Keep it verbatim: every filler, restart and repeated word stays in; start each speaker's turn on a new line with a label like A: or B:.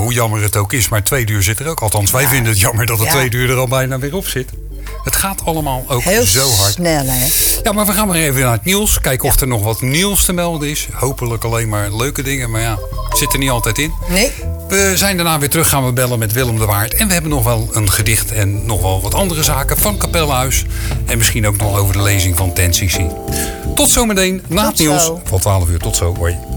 A: hoe jammer het ook is. Maar twee uur zit er ook. Althans, wij
B: Ja.
A: vinden het jammer dat het
B: Ja.
A: twee uur er al bijna weer op zit. Het gaat allemaal ook
B: Heel
A: zo hard.
B: snel, hè?
A: Ja, maar we gaan maar even naar het nieuws. Kijken of er nog wat nieuws te melden is. Hopelijk alleen maar leuke dingen. Maar ja, het zit er niet altijd in.
B: Nee.
A: We zijn daarna weer terug, gaan we bellen met Willem de Waard. En we hebben nog wel een gedicht en nog wel wat andere zaken van Kapellenhuis. En misschien ook nog over de lezing van ten C C. Tot zometeen na
B: Tot
A: het nieuws
B: zo.
A: van twaalf uur. Tot zo. Hoi.